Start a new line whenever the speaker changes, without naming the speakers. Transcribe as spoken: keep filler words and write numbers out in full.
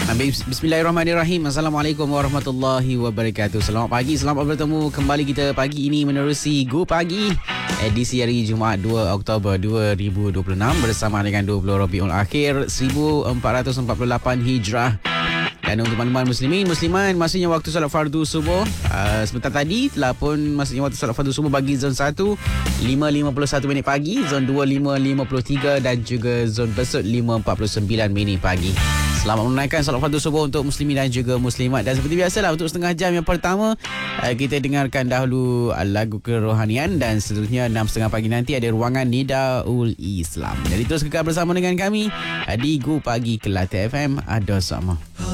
Bismillahirrahmanirrahim. Assalamualaikum warahmatullahi wabarakatuh. Selamat pagi, selamat bertemu kembali kita pagi ini menerusi Go Pagi edisi hari Jumaat dua Oktober dua ribu dua puluh enam bersama dengan dua puluh Rabiul Akhir seribu empat ratus empat puluh lapan Hijrah. Dan untuk teman-teman muslimin, musliman, masanya waktu solat fardu subuh. Uh, sebentar tadi telah pun masanya waktu solat fardu subuh bagi zon satu, lima lima puluh satu minit pagi, zon dua, lima lima puluh tiga dan juga zon Besut lima empat puluh sembilan minit pagi. Selamat menunaikan solat fardu subuh untuk muslimin dan juga muslimat. Dan seperti biasalah untuk setengah jam yang pertama, uh, kita dengarkan dahulu lagu kerohanian dan seterusnya enam tiga puluh pagi nanti ada ruangan Nidaul Islam. Jadi terus kekal bersama dengan kami uh, di Go Pagi Kelate F M. Ada sama.